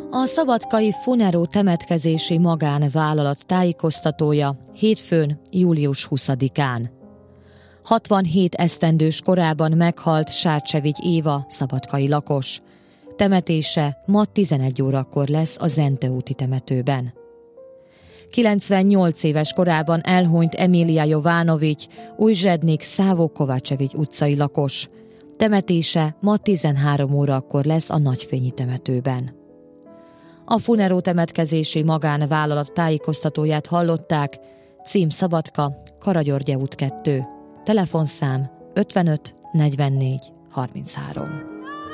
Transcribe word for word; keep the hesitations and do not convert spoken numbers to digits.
A szabadkai Funero temetkezési magánvállalat tájékoztatója hétfőn, július huszadikán. hatvanhét esztendős korában meghalt Sárcsevigy Éva, szabadkai lakos. Temetése ma tizenegy órakor lesz a Zente úti temetőben. kilencvennyolc éves korában elhunyt Emília Jovanovics, Újzsednik Szávó Kovácsevigy utcai lakos. Temetése ma tizenhárom órakor lesz a Nagyfényi temetőben. A Funero temetkezési magánvállalat tájékoztatóját hallották, cím Szabadka, Karagyörgye út kettő, telefonszám ötvenöt negyvennégy harminchárom.